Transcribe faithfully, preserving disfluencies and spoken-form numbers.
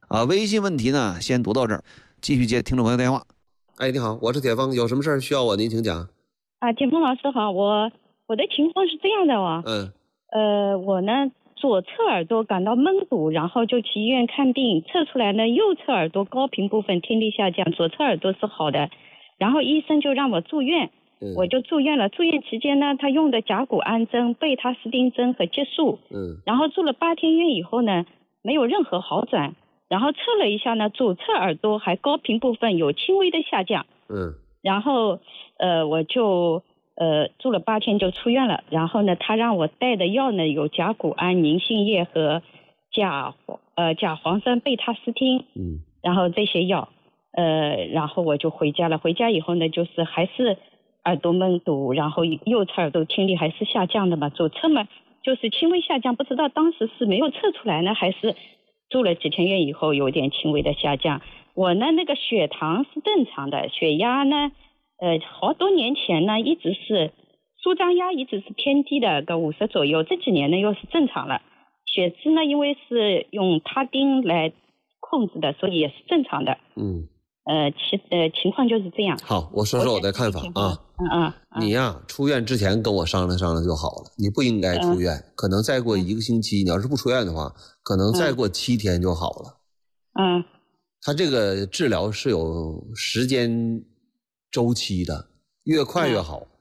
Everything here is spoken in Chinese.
啊，微信问题呢，先读到这儿，继续接听众朋友电话。 哎，你好，我是铁峰，有什么事儿需要我，您请讲。 啊，铁峰老师好，我我的情况是这样的哦， 嗯， 呃，我呢左侧耳朵感到闷堵，然后就去医院看病，测出来呢右侧耳朵高频部分听力下降，左侧耳朵是好的，然后医生就让我住院， 嗯、 我就住院了。住院期间呢，他用的甲钴胺针、贝他斯汀针和激素， 嗯， 然后住了八天院以后呢，没有任何好转。然后测了一下呢，左侧耳朵还高频部分有轻微的下降。 嗯， 然后呃我就呃住了八天就出院了。然后呢，他让我带的药呢有甲钴胺、宁性液和甲呃甲磺酸贝他斯汀。 嗯， 然后这些药，呃，然后我就回家了。回家以后呢，就是还是耳朵闷堵，然后右侧耳朵听力还是下降的嘛，左侧嘛就是轻微下降，不知道当时是没有测出来呢，还是住了几天院以后有点轻微的下降。我呢那个血糖是正常的，血压呢呃好多年前呢一直是舒张压一直是偏低的，个五十左右，这几年呢又是正常了。血脂呢因为是用他汀来控制的，所以也是正常的。 嗯， 呃其呃情况就是这样。 好，我说说我的看法啊。 嗯嗯，嗯你呀出院之前跟我商量商量就好了，你不应该出院，嗯、可能再过一个星期，你要是不出院的话，可能再过七天就好了。 嗯， 他这个治疗是有时间周期的，越快越好。